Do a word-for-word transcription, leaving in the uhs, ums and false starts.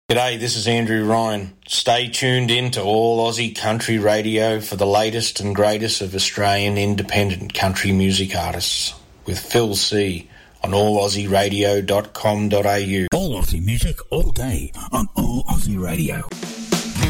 G'day, this is Andrew Ryan. Stay tuned in to All Aussie Country Radio for the latest and greatest of Australian independent country music artists with Phil C on all aussie radio dot com dot a u. All Aussie music all day on All Aussie Radio.